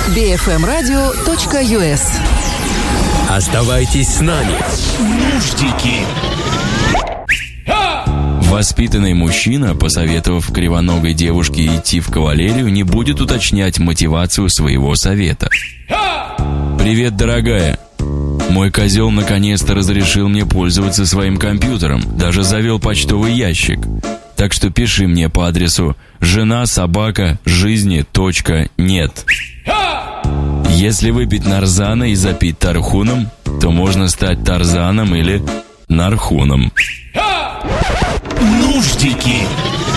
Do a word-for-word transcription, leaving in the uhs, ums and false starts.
би эф эм радио точка ю эс. Оставайтесь с нами. Нуждики. Воспитанный мужчина, посоветовав кривоногой девушке идти в кавалерию, не будет уточнять мотивацию своего совета. «Привет, дорогая. Мой козел наконец-то разрешил мне пользоваться своим компьютером, даже завел почтовый ящик. Так что пиши мне по адресу жена собака жизни точка нет. Если выпить нарзана и запить тархуном, то можно стать Тарзаном или Нархуном». Нуждики.